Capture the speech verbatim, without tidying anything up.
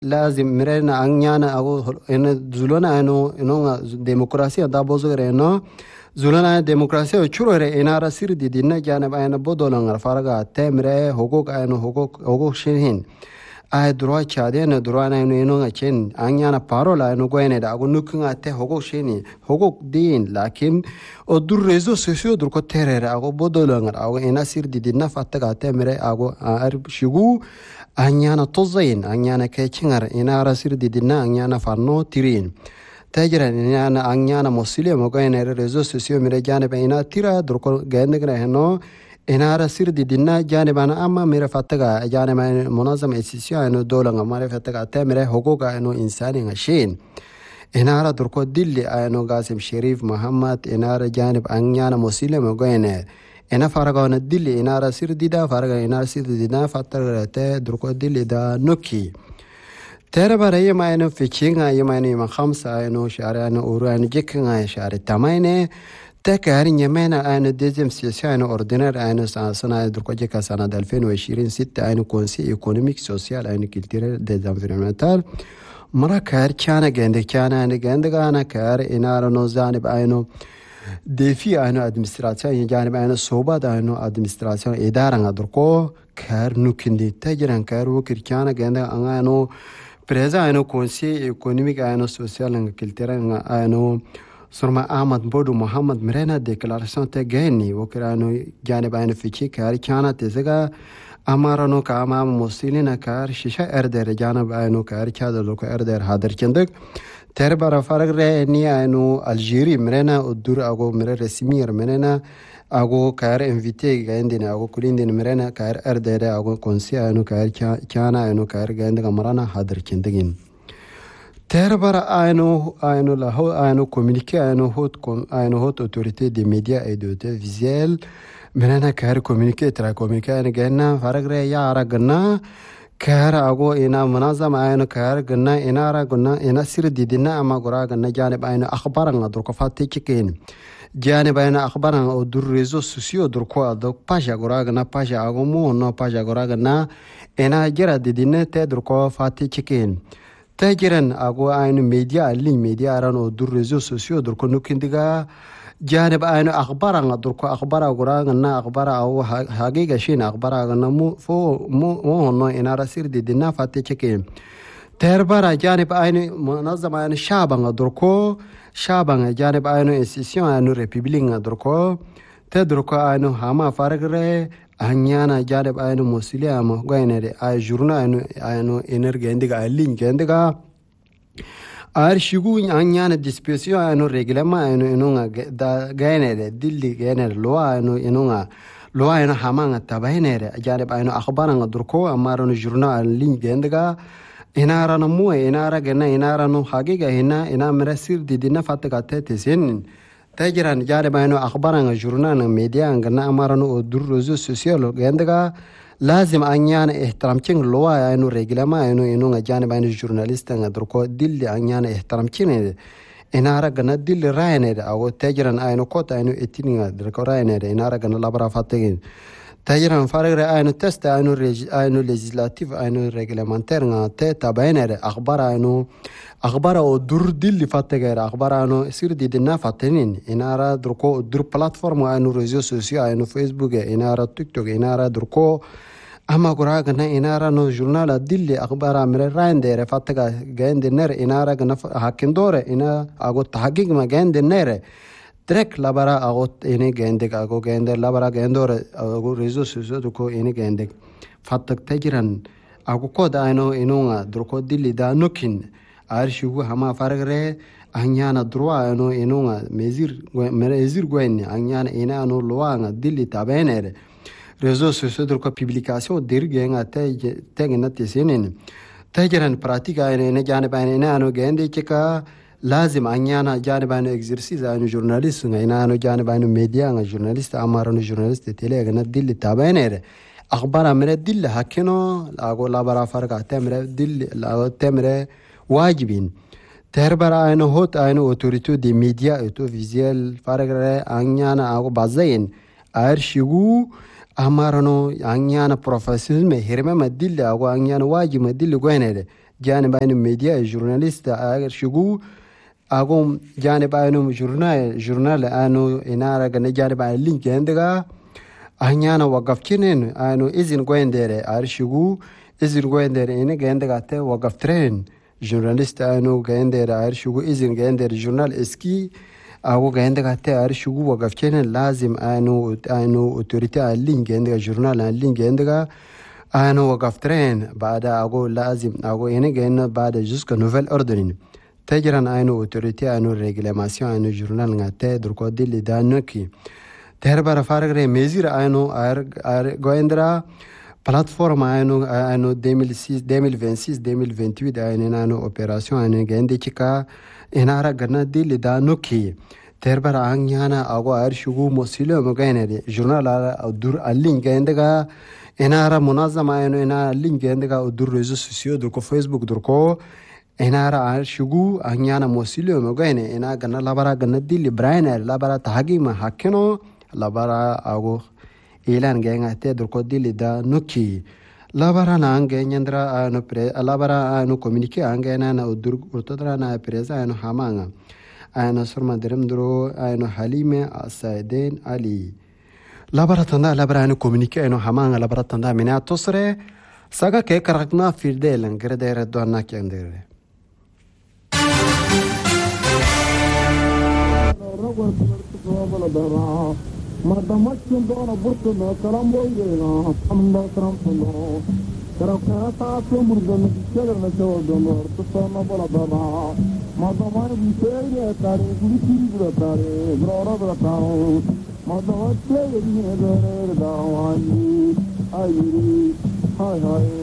لازم مرينا عنيانا أو إن زلنا إنه إنه ديمقراطية دا بوزغر إنه زلنا ديمقراطية وشرور إنا رسير دي دينا جانب أنا بدولنا فرقة تمرة حقوق إنه حقوق حقوق شنين أي دروي شادين دروي إنه إنه عشان عنيانا بارولا إنه قوينة دا أقول نكنا ته حقوق شنين حقوق دين لكن أدور رزو سوسيو دركو ترى أقول بدولنا أقول إنا سير دي دينا فتقة تمرة أقول أرب شجو anyana tozain anyana kechingar ina rasir didina anyana farno tirin tajiran ina anyana mosile mogaine rezo sosio mire jane ba ina tira durko gendegre heno ina rasir didina jane bana amma mire fataga jane ma munazam esisio ino dolanga mare fataga temre huquqa ino insani ngashin ina ra durko dilli ino gasim sharif muhammad ina ra janib anyana mosile mogaine ina faragona dilli ina rasir dida faraga ina rasir dida fatarate durko dilli da nuki tera bara yema ina fichinga yema ina khamsa ina shara ina uran jikinga shara tamaine تكهر يمنا أنا ديزم سياسي أنا أوردينر أنا سنة دركو جيكا سنة ألفين وعشرين ستة أنا كونسي إيكونوميك سوسيال أنا كيلتيرال ديزانفيرمنتال مرا كهر كان جند كان أنا جند أنا كهر إنا رنو زانب أنا دفي أنا أدمستراسيون جانب أنا صوبات أنا أدمستراسيون إدارة دركو كهر نكندي تجرن كهر وكر كان جند أنا أنا بريزا أنا كونسي إيكونوميك أنا سوسيال أنا كيلتيرال أنا سرما أحمد بودو محمد مرينا ديكلاراسيون تجاني وكرانو جانب أنا فيشي كار كانت تزعى أمارانو كأمام مسلمين كار شيشة أردر جانب أنا كار كذا لوك أردر هادر كندك تربى فرق رأني أنا الجيري مرينا الدور أقو مري رسمي مرينا أقو كار إنفيتي عندنا أقو كلين مرينا كار أردر أقو كونسي أنا كار كانا أنا كار عندنا مرنا هادر كندكين Terbara aino aino la ho aino communiquer aino hot com aino hot autorité des médias et de télévisuel menana kar communiquer tra communiquer gana faragre ya aragna kar ago ina munazam aino kar gana ina aragna ina sir didina ama gora gana janib aino akhbar ngadur ko fatti chikin janib aino akhbar o dur réseaux sociaux dur ko ado page gora gana page ago mo no page gora gana ina jira didina te dur ko fatti chikin تاجرن أقوى عين ميديا اللي ميديا رانو دور ريزو سوسيو دور كنو كندقا جانب عين أخبار عن دور كو أخبار أقرأ عنا أخبار أو حقيقة شين أخبار عنا مو فو مو مو هنو إن راسير دي دينا فاتيشكين تربارا جانب عين منظم عين شعب عن دور كو شعب عن جانب عين إنستيسيون عين ريبيبلين عن دور كو تدور كو عين هما فارق رأي anyana jadeb ayno mosilia mo goynede ay journal ayno ayno energie indiga ligne indiga ar shigu anyana disposition ayno règlement ayno inonga da gaynede dilli gaynede lo ayno inonga lo ayno hamanga tabaynede jadeb ayno akhbaranga durko amarono journal ligne indiga inara no mo inara gena inara no hagiga hina ina merasir didina fataka tetesin تاجران جانب أنو أخبارنا جورنالنا ميديا عندنا أمرنا ودور رزق سوسيال عندنا لازم أنيانا احترام كين لوا أنو رجلما أنو إنو جانب أنو جورناليست عندركو دل أنيانا احترام كين إنا رجعنا دل راينر أو تاجران أنو كوت أنو إتنين عندركو راينر إنا رجعنا لبرا فاتين تاجران فارغ أنو تست أنو رج أنو ليجيسلاتيف أنو رجلمانتر عندنا تابعينر أخبار أنو أخبار أو دور دل فاتجر أخبار أنو يصير ديدنا فاتنين إنا را دركو دور بلاتفورم أنو ريزو سوسيال أنو فيسبوك إنا را تيك توك إنا را دركو أما قرا كنا إنا را نو جورنال دل أخبار أمر رايندر فاتجا جند نر إنا را كنا هكندور إنا أقول تحقيق ما جند نر ترك لبرا أقول إني جندك أقول جندر لبرا جندور أقول ريزو سوسيال دركو إني جندك فاتك تجرن أقول كود أنو إنونا دركو دل دا نوكين أرشيو هما فرقره أنيانا دروا إنه إنه مزير مزير قوين أنيانا إنا إنه لوانا دلي تابينه رزق سوسيدر كو بيبليكاسيون ديرجينا تاج تاجنا تسينين تاجرن براتيكا إنه جانب إنه إنه جندي كا لازم أنيانا جانب إنه إكزرسيس إنه جورناليست إنه إنه جانب إنه ميديا إنه جورناليست أمارنا جورناليست تلي إنه دلي تابينه أخبار أمره دلي هكينو أقول لا برا فرق أتمره دلي لا أتمره واجبين تربرا أنو هوت أنو أوتوريتو دي ميديا أوتو فيزيال فرقرة أنيانا أو بعضين أرشيو أمارنو أنيانا بروفيسيونال مهرمة مدلة أو أنيانا واجب مدلة قوينة جانب أنو ميديا جورناليست أغير شغو أقوم جانب أنو جورنال جورنال أنو إنارا غنى جانب أنو لينك عندها أهنيانا وقفتشنين أنو إذن قوينديري أرشغو إذن قوينديري إني عندها تي وقفترين جورناليست أنو عندها أرشغو إذن عندها جورنال إسكي أو عندها تي أرشغو وقفتشنين لازم أنو أنو أوتوريتي اللينك عندها جورنال اللينك عندها أنا وقفترين بعد أقول لازم أقول إني جينا بعد جزء نوفل أردنين تجرن أنا أوتوريتي أنا ريجلاماسيون أنا جورنال نعتة دركو دي دانوكي تهرب فارغ ري ميزير أنا أر أر جويندرا بلاتفورم أنا أنا ألفين وستة ألفين وستة ألفين وثمانية أنا أنا أوبراسيون أنا جندي كيكا إنا را جنا دي دانوكي تهرب أنا أقول أرشوا مسيلو مجانا جورنال على دور اللين جندها إنا را منظمة إنه إنا لينك عندك أدور ريزو سوسيو دركو فيسبوك دركو إنا را عارشوجو أهنيانا موسيلو مغينة إنا غنا لابرا غنا دي لبراينر لابرا تحقي ما حكينو لابرا أغو إيلان غينا تي دركو دي لدا نوكي لابرا نانغي نيندرا أنو بري لابرا أنو كومينيكي أنغينا أنا أدور أرتدرا أنا بريزا أنو حمانا أنا سرما درم درو أنو حليمة السيدين علي labara tanda labara anu komunike eno hamanga labara tanda mina tosre saga ke karakna firdelen gredere donna kendere madamachin dona burtuna karamboyena amda karampuno karakata to murdan kela na chodono tsona bola baba madamai bisere tare guri gura tare brora bra tao madamachin yene dare dawani ayiri hay hay